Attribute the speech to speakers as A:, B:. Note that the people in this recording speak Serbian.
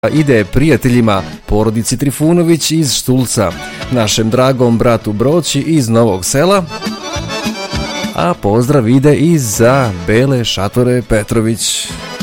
A: ide prijateljima porodici Trifunović iz Štulca, našem dragom bratu Broći iz Novog Sela, a pozdrav ide i za Bele Šatore Petrović.